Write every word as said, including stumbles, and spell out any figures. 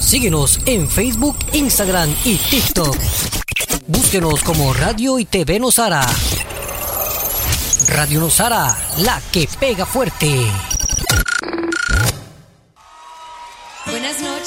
Síguenos en Facebook, Instagram y TikTok. Búsquenos como Radio y T V Nosara. Radio Nosara, la que pega fuerte. Buenas noches.